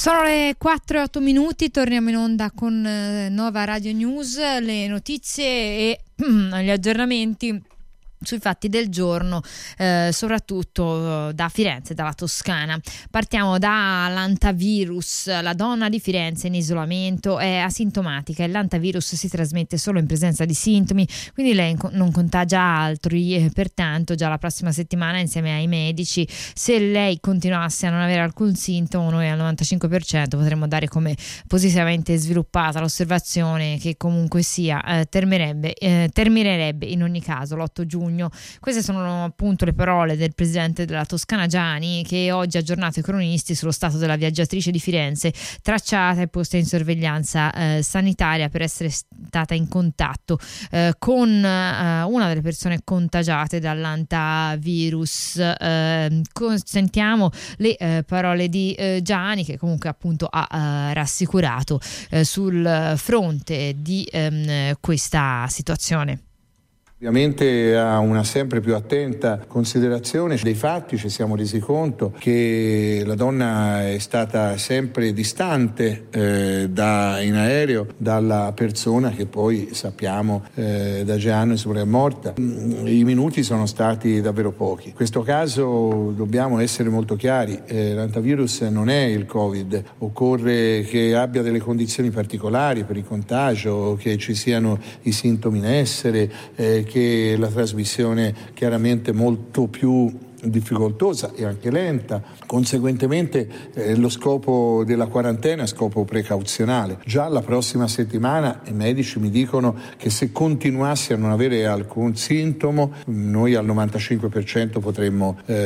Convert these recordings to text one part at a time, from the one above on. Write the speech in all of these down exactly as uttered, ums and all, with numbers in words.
Sono le quattro e otto minuti, torniamo in onda con eh, Nova Radio News, le notizie e gli aggiornamenti sui fatti del giorno, eh, soprattutto da Firenze, dalla Toscana. Partiamo dall'antavirus. La donna di Firenze in isolamento è asintomatica e l'antavirus si trasmette solo in presenza di sintomi, quindi lei non contagia altri, eh, pertanto già la prossima settimana insieme ai medici, se lei continuasse a non avere alcun sintomo, noi al novantacinque per cento potremmo dare come positivamente sviluppata l'osservazione che comunque sia eh, terminerebbe, eh, terminerebbe in ogni caso l'otto giugno. Queste sono appunto le parole del presidente della Toscana Giani, che oggi ha aggiornato i cronisti sullo stato della viaggiatrice di Firenze, tracciata e posta in sorveglianza eh, sanitaria per essere stata in contatto eh, con eh, una delle persone contagiate dall'antavirus. Eh, sentiamo le eh, parole di eh, Giani, che comunque appunto ha eh, rassicurato eh, sul fronte di ehm, questa situazione. Ovviamente a una sempre più attenta considerazione dei fatti ci siamo resi conto che la donna è stata sempre distante eh, da, in aereo dalla persona che poi sappiamo eh, da Gianni è morta. I minuti sono stati davvero pochi. In questo caso dobbiamo essere molto chiari, eh, l'antavirus non è il Covid, occorre che abbia delle condizioni particolari per il contagio, che ci siano i sintomi in essere, eh, che la trasmissione chiaramente molto più difficoltosa e anche lenta. Conseguentemente eh, lo scopo della quarantena è scopo precauzionale. Già la prossima settimana i medici mi dicono che se continuassi a non avere alcun sintomo, noi al novantacinque per cento potremmo eh,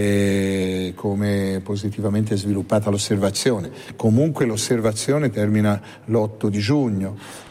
dare come positivamente sviluppata l'osservazione. Comunque l'osservazione termina l'otto di giugno.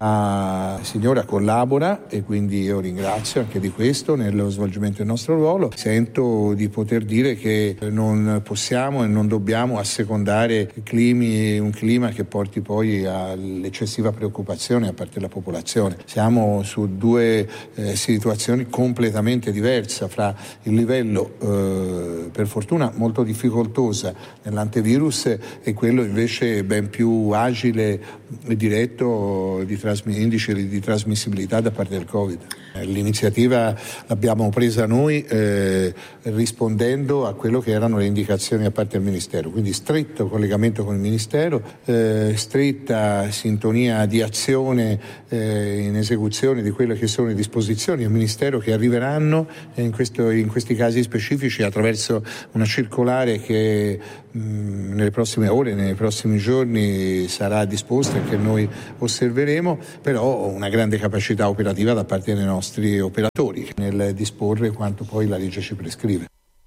La signora collabora e quindi io ringrazio anche di questo nello svolgimento del nostro ruolo. Sento di poter dire che non possiamo e non dobbiamo assecondare climi, un clima che porti poi all'eccessiva preoccupazione da parte della popolazione. Siamo su due eh, situazioni completamente diverse, fra il livello eh, per fortuna molto difficoltosa nell'antivirus e quello invece ben più agile e diretto di trasmi- indice di trasmissibilità da parte del Covid. L'iniziativa l'abbiamo presa noi eh, rispondendo a quello che erano le indicazioni da parte del Ministero, quindi stretto collegamento con il Ministero, eh, stretta sintonia di azione eh, in esecuzione di quelle che sono le disposizioni del Ministero che arriveranno in, questo, in questi casi specifici attraverso una circolare che mh, nelle prossime ore, nei prossimi giorni sarà disposta e che noi osserveremo, però una grande capacità operativa da parte dei nostri operatori nel disporre quanto poi la legge ci prescrive.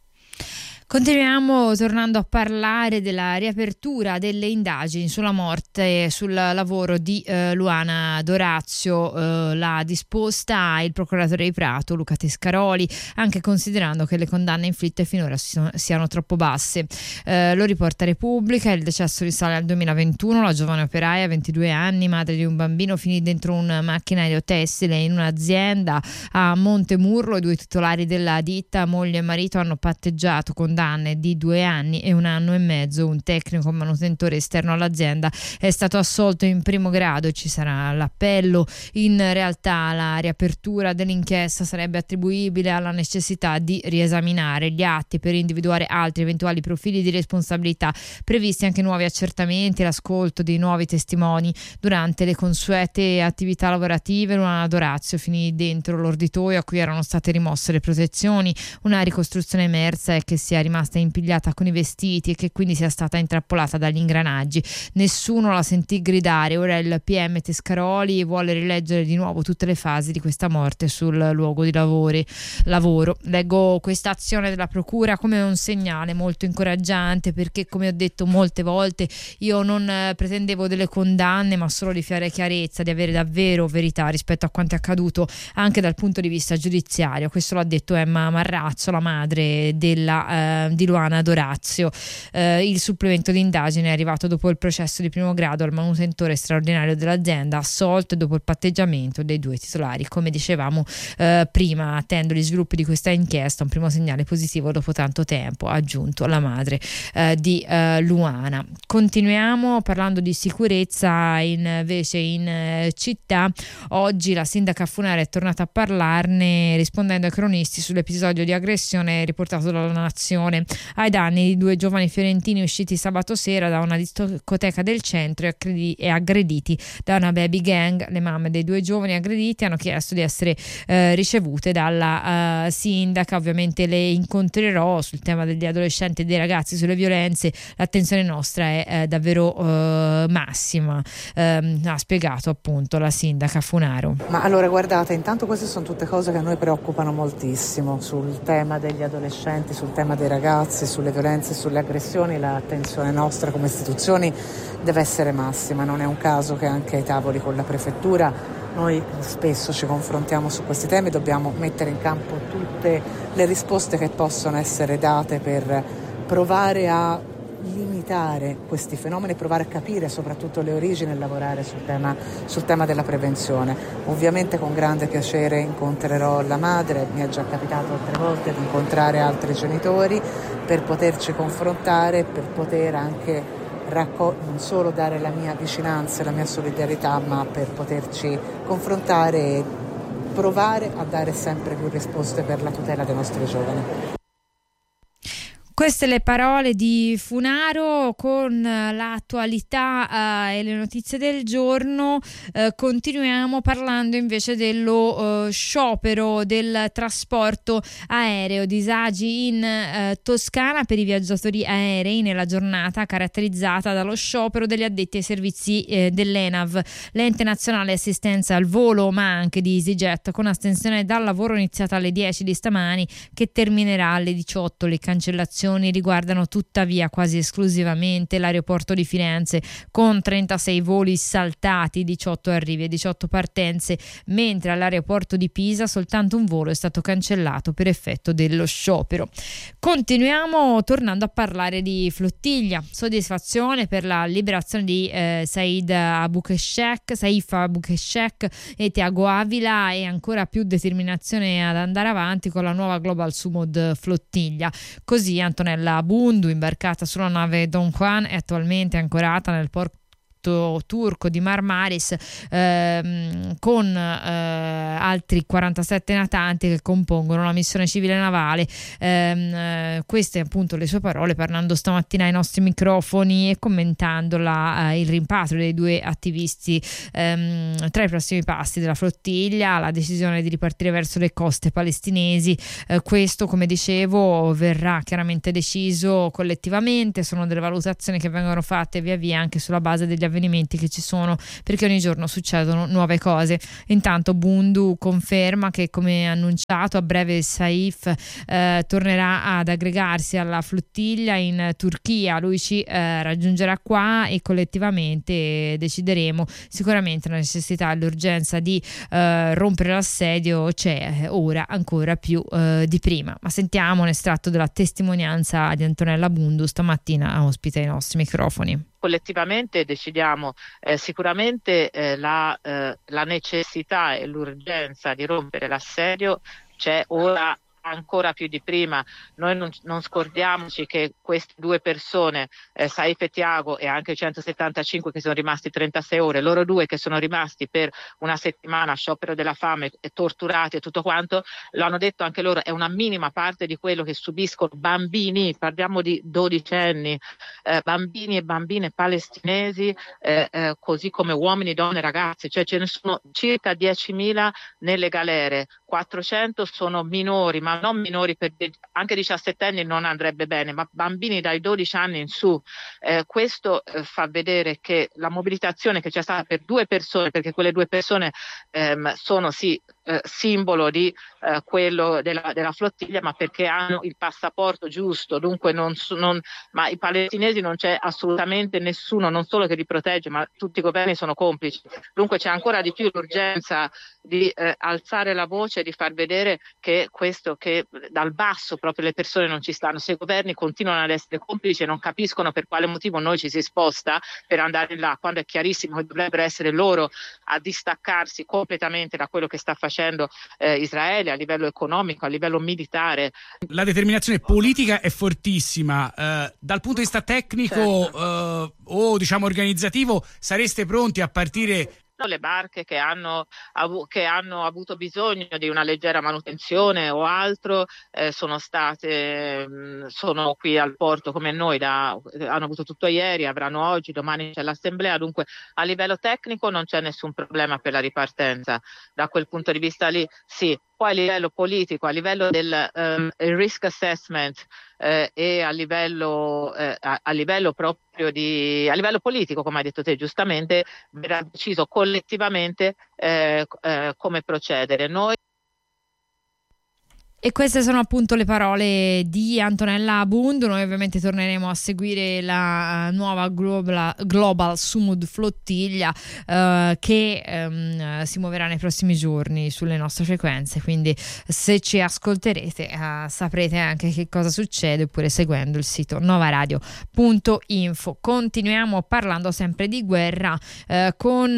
Continuiamo tornando a parlare della riapertura delle indagini sulla morte e sul lavoro di eh, Luana D'Orazio. Eh, l'ha disposta il procuratore di Prato, Luca Tescaroli, anche considerando che le condanne inflitte finora siano troppo basse. Eh, lo riporta Repubblica. Il decesso risale al duemilaventuno. La giovane operaia, ventidue anni, madre di un bambino, finì dentro un macchinario tessile in un'azienda a Montemurlo. I due titolari della ditta, moglie e marito, hanno patteggiato con di due anni e un anno e mezzo. Un tecnico manutentore esterno all'azienda è stato assolto in primo grado e ci sarà l'appello. In realtà la riapertura dell'inchiesta sarebbe attribuibile alla necessità di riesaminare gli atti per individuare altri eventuali profili di responsabilità, previsti anche nuovi accertamenti e l'ascolto di nuovi testimoni. Durante le consuete attività lavorative, Luana D'Orazio finì dentro l'orditoio a cui erano state rimosse le protezioni. Una ricostruzione emersa è che sia rimasta impigliata con i vestiti e che quindi sia stata intrappolata dagli ingranaggi. Nessuno la sentì gridare. Ora il P M Tescaroli vuole rileggere di nuovo tutte le fasi di questa morte sul luogo di lavori, lavoro. Leggo questa azione della procura come un segnale molto incoraggiante, perché, come ho detto molte volte, io non eh, pretendevo delle condanne, ma solo di fare chiarezza, di avere davvero verità rispetto a quanto è accaduto anche dal punto di vista giudiziario. Questo l'ha detto Emma Marrazzo, la madre della eh, uh, di Luana D'Orazio. Uh, il supplemento di indagine è arrivato dopo il processo di primo grado al manutentore straordinario dell'azienda, assolto dopo il patteggiamento dei due titolari. Come dicevamo uh, prima, attendo gli sviluppi di questa inchiesta, un primo segnale positivo dopo tanto tempo, ha aggiunto la madre uh, di uh, Luana. Continuiamo parlando di sicurezza invece in uh, città. Oggi la sindaca Funaro è tornata a parlarne rispondendo ai cronisti sull'episodio di aggressione riportato dalla Nazione ai danni di due giovani fiorentini usciti sabato sera da una discoteca del centro e, accredi- e aggrediti da una baby gang. Le mamme dei due giovani aggrediti hanno chiesto di essere eh, ricevute dalla uh, sindaca. Ovviamente le incontrerò sul tema degli adolescenti e dei ragazzi, sulle violenze. L'attenzione nostra è eh, davvero eh, massima, eh, ha spiegato appunto la sindaca Funaro. Ma allora guardate, intanto queste sono tutte cose che a noi preoccupano moltissimo sul tema degli adolescenti, sul tema dei ragazzi, sulle violenze, sulle aggressioni. L'attenzione nostra come istituzioni deve essere massima. Non è un caso che anche ai tavoli con la prefettura noi spesso ci confrontiamo su questi temi, dobbiamo mettere in campo tutte le risposte che possono essere date per provare a limitare questi fenomeni, provare a capire soprattutto le origini e lavorare sul tema, sul tema della prevenzione. Ovviamente con grande piacere incontrerò la madre, mi è già capitato altre volte di incontrare altri genitori per poterci confrontare, per poter anche raccol- non solo dare la mia vicinanza e la mia solidarietà, ma per poterci confrontare e provare a dare sempre più risposte per la tutela dei nostri giovani. Queste le parole di Funaro. Con l'attualità eh, e le notizie del giorno eh, continuiamo parlando invece dello eh, sciopero del trasporto aereo, disagi in eh, Toscana per i viaggiatori aerei nella giornata caratterizzata dallo sciopero degli addetti ai servizi eh, dell'ENAV, l'ente nazionale assistenza al volo, ma anche di EasyJet, con astensione dal lavoro iniziata alle dieci di stamani che terminerà alle diciotto. Le cancellazioni riguardano tuttavia quasi esclusivamente l'aeroporto di Firenze, con trentasei voli saltati, diciotto arrivi e diciotto partenze, mentre all'aeroporto di Pisa soltanto un volo è stato cancellato per effetto dello sciopero. Continuiamo tornando a parlare di flottiglia. Soddisfazione per la liberazione di eh, Said Abukeshek, Saif Abukeshek e Tiago Avila, e ancora più determinazione ad andare avanti con la nuova Global Sumud flottiglia. Così Antonella Bundu, imbarcata sulla nave Don Juan, è attualmente ancorata nel porto turco di Marmaris ehm, con eh, altri quarantasette natanti che compongono la missione civile navale. Ehm, eh, queste appunto le sue parole parlando stamattina ai nostri microfoni e commentando la, eh, il rimpatrio dei due attivisti. Ehm, tra i prossimi passi della flottiglia la decisione di ripartire verso le coste palestinesi. Eh, questo, come dicevo, verrà chiaramente deciso collettivamente. Sono delle valutazioni che vengono fatte via via anche sulla base degli avvenimenti che ci sono, perché ogni giorno succedono nuove cose. Intanto Bundu conferma che, come annunciato, a breve Saif eh, tornerà ad aggregarsi alla flottiglia in Turchia. Lui ci eh, raggiungerà qua e collettivamente decideremo. Sicuramente la necessità e l'urgenza di eh, rompere l'assedio c'è ora ancora più eh, di prima. Ma sentiamo un estratto della testimonianza di Antonella Bundu, stamattina ospite ai nostri microfoni. Collettivamente decidiamo eh, sicuramente eh, la, eh, la necessità e l'urgenza di rompere l'assedio c'è ora ancora più di prima. Noi non, non scordiamoci che queste due persone, eh, Saif e Tiago, e anche centosettantacinque che sono rimasti trentasei ore, loro due che sono rimasti per una settimana a sciopero della fame e torturati e tutto quanto, lo hanno detto anche loro, è una minima parte di quello che subiscono bambini, parliamo di dodicenni, eh, bambini e bambine palestinesi, eh, eh, così come uomini, donne, ragazzi, cioè ce ne sono circa diecimila nelle galere, quattrocento sono minori, ma non minori, per anche diciassettenni non andrebbe bene, ma bambini dai dodici anni in su. Eh, questo eh, fa vedere che la mobilitazione che c'è stata per due persone, perché quelle due persone ehm, sono sì eh, simbolo di eh, quello della, della flottiglia, ma perché hanno il passaporto giusto. Dunque non, non, ma i palestinesi non c'è assolutamente nessuno, non solo che li protegge, ma tutti i governi sono complici. Dunque c'è ancora di più l'urgenza di eh, alzare la voce e di far vedere che questo, che dal basso proprio le persone non ci stanno. Se i governi continuano ad essere complici e non capiscono per quale motivo noi ci si sposta per andare là, quando è chiarissimo che dovrebbero essere loro a distaccarsi completamente da quello che sta facendo eh, Israele a livello economico, a livello militare. La determinazione politica è fortissima. Eh, dal punto di vista tecnico, certo, eh, o diciamo organizzativo, sareste pronti a partire? Le barche che hanno, che hanno avuto bisogno di una leggera manutenzione o altro eh, sono state sono qui al porto come noi, da, hanno avuto tutto ieri, avranno oggi, domani c'è l'assemblea. Dunque a livello tecnico non c'è nessun problema per la ripartenza, da quel punto di vista lì sì. Poi a livello politico, a livello del um, risk assessment eh, e a livello, eh, a, a livello proprio di, a livello politico, come hai detto te giustamente, verrà deciso collettivamente eh, eh, come procedere. Noi E queste sono appunto le parole di Antonella Abbundu. Noi ovviamente torneremo a seguire la nuova Global, Global Sumud Flottiglia eh, che ehm, si muoverà nei prossimi giorni sulle nostre frequenze, quindi se ci ascolterete eh, saprete anche che cosa succede, oppure seguendo il sito novaradio punto info. Continuiamo parlando sempre di guerra eh, con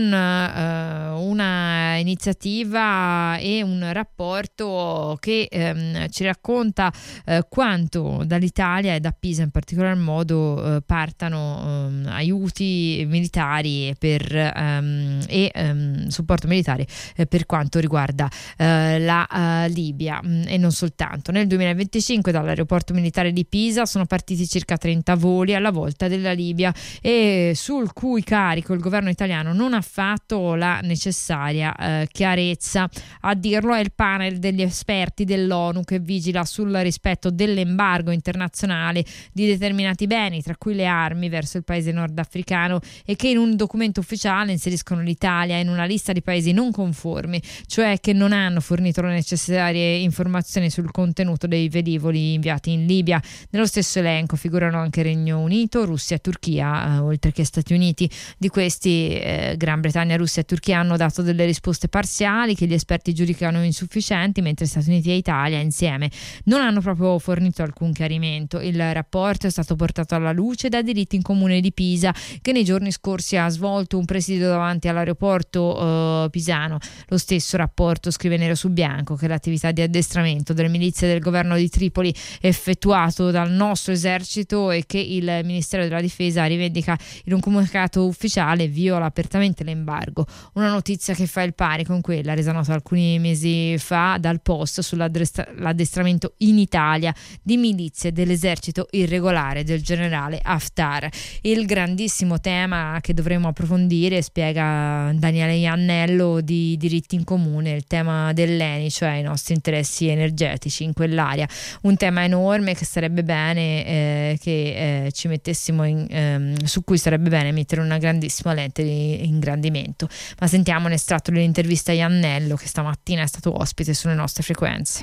eh, una iniziativa e un rapporto che eh, ci racconta eh, quanto dall'Italia e da Pisa in particolar modo eh, partano eh, aiuti militari per, ehm, e ehm, supporto militare eh, per quanto riguarda eh, la uh, Libia mh, e non soltanto. Nel duemilaventicinque dall'aeroporto militare di Pisa sono partiti circa trenta voli alla volta della Libia, e sul cui carico il governo italiano non ha fatto la necessaria eh, chiarezza. A dirlo è il panel degli esperti dell'ONU che vigila sul rispetto dell'embargo internazionale di determinati beni, tra cui le armi, verso il paese nordafricano, e che in un documento ufficiale inseriscono l'Italia in una lista di paesi non conformi, cioè che non hanno fornito le necessarie informazioni sul contenuto dei velivoli inviati in Libia. Nello stesso elenco figurano anche Regno Unito, Russia e Turchia, eh, oltre che Stati Uniti. Di questi eh, Gran Bretagna, Russia e Turchia hanno dato delle risposte parziali che gli esperti giudicano insufficienti, mentre Stati Uniti e Italia insieme non hanno proprio fornito alcun chiarimento. Il rapporto è stato portato alla luce da Diritti in Comune di Pisa, che nei giorni scorsi ha svolto un presidio davanti all'aeroporto eh, pisano. Lo stesso rapporto scrive nero su bianco che l'attività di addestramento delle milizie del governo di Tripoli effettuato dal nostro esercito e che il Ministero della Difesa rivendica in un comunicato ufficiale viola apertamente l'embargo. Una notizia che fa il pari con quella resa nota alcuni mesi fa dal Post sull'addestramento l'addestramento in Italia di milizie dell'esercito irregolare del generale Haftar. Il grandissimo tema che dovremo approfondire, spiega Daniele Iannello di Diritti in Comune, il tema dell'Eni, cioè i nostri interessi energetici in quell'area. Un tema enorme che sarebbe bene eh, che eh, ci mettessimo in, ehm, su cui sarebbe bene mettere una grandissima lente di ingrandimento. Ma sentiamo un estratto dell'intervista a Iannello, che stamattina è stato ospite sulle nostre frequenze.